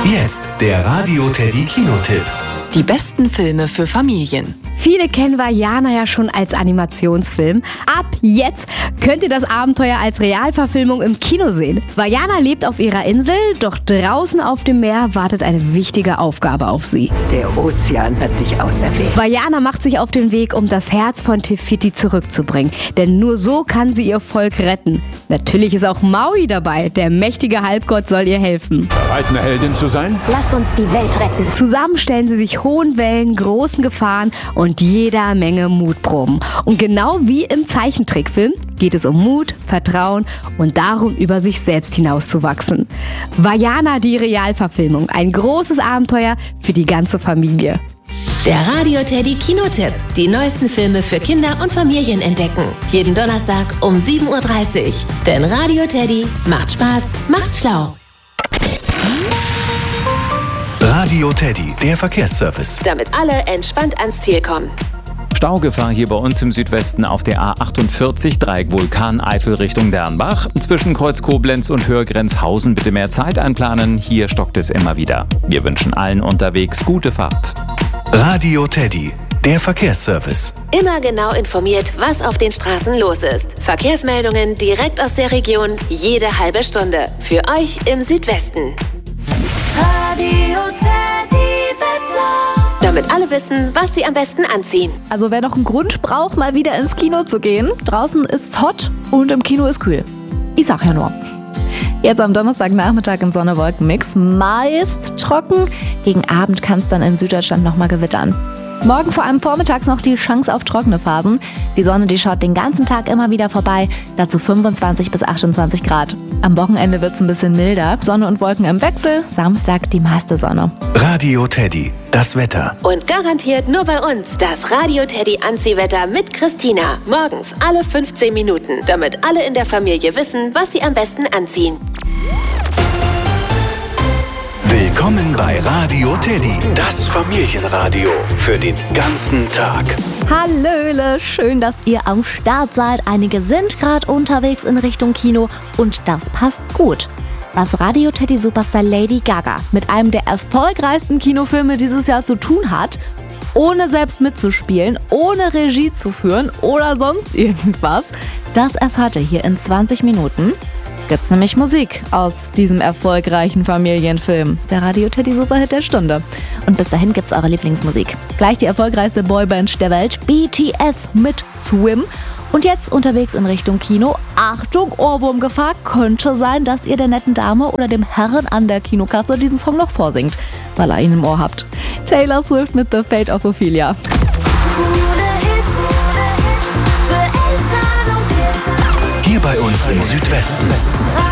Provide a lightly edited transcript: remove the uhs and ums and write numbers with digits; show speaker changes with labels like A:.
A: Jetzt der Radio Teddy Kinotipp.
B: Die besten Filme für Familien.
C: Viele kennen Vaiana ja schon als Animationsfilm. Ab jetzt könnt ihr das Abenteuer als Realverfilmung im Kino sehen. Vaiana lebt auf ihrer Insel, doch draußen auf dem Meer wartet eine wichtige Aufgabe auf sie.
D: Der Ozean hat dich auserwählt.
C: Vaiana macht sich auf den Weg, um das Herz von Te Fiti zurückzubringen. Denn nur so kann sie ihr Volk retten. Natürlich ist auch Maui dabei. Der mächtige Halbgott soll ihr helfen.
E: Bereit, eine Heldin zu sein?
D: Lass uns die Welt retten.
C: Zusammen stellen sie sich hohen Wellen, großen Gefahren und jeder Menge Mutproben. Und genau wie im Zeichentrickfilm geht es um Mut, Vertrauen und darum, über sich selbst hinauszuwachsen. Vaiana, die Realverfilmung. Ein großes Abenteuer für die ganze Familie.
F: Der Radio Teddy Kinotipp. Die neuesten Filme für Kinder und Familien entdecken. Jeden Donnerstag um 7:30 Uhr. Denn Radio Teddy macht Spaß, macht schlau.
A: Radio Teddy, der Verkehrsservice.
F: Damit alle entspannt ans Ziel kommen.
G: Staugefahr hier bei uns im Südwesten auf der A48, Dreieck Vulkaneifel Richtung Dernbach. Zwischen Kreuz Koblenz und Hörgrenzhausen bitte mehr Zeit einplanen. Hier stockt es immer wieder. Wir wünschen allen unterwegs gute Fahrt.
A: Radio Teddy, der Verkehrsservice.
F: Immer genau informiert, was auf den Straßen los ist. Verkehrsmeldungen direkt aus der Region, jede halbe Stunde. Für euch im Südwesten. Radio Teddy Wetter. Damit alle wissen, was sie am besten anziehen.
H: Also wer noch einen Grund braucht, mal wieder ins Kino zu gehen. Draußen ist's hot und im Kino ist kühl. Ich sag ja nur. Jetzt am Donnerstagnachmittag in Sonne-Wolken-Mix. Meist trocken. Gegen Abend kann es dann in Süddeutschland nochmal gewittern. Morgen vor allem vormittags noch die Chance auf trockene Phasen. Die Sonne, die schaut den ganzen Tag immer wieder vorbei. Dazu 25 bis 28 Grad. Am Wochenende wird es ein bisschen milder. Sonne und Wolken im Wechsel. Samstag die meiste Sonne.
A: Radio Teddy, das Wetter.
F: Und garantiert nur bei uns das Radio Teddy Anziehwetter mit Christina. Morgens alle 15 Minuten, damit alle in der Familie wissen, was sie am besten anziehen.
A: Willkommen bei Radio Teddy, das Familienradio für den ganzen Tag.
H: Hallöle, schön, dass ihr am Start seid. Einige sind gerade unterwegs in Richtung Kino und das passt gut. Was Radio Teddy Superstar Lady Gaga mit einem der erfolgreichsten Kinofilme dieses Jahr zu tun hat, ohne selbst mitzuspielen, ohne Regie zu führen oder sonst irgendwas, das erfahrt ihr hier in 20 Minuten. Gibt's nämlich Musik aus diesem erfolgreichen Familienfilm, der Radio Teddy Superhit der Stunde. Und bis dahin gibt's eure Lieblingsmusik. Gleich die erfolgreichste Boyband der Welt, BTS mit Swim. Und jetzt unterwegs in Richtung Kino. Achtung, Ohrwurmgefahr, könnte sein, dass ihr der netten Dame oder dem Herren an der Kinokasse diesen Song noch vorsingt, weil ihr ihn im Ohr habt. Taylor Swift mit The Fate of Ophelia.
A: Hier bei uns im Südwesten.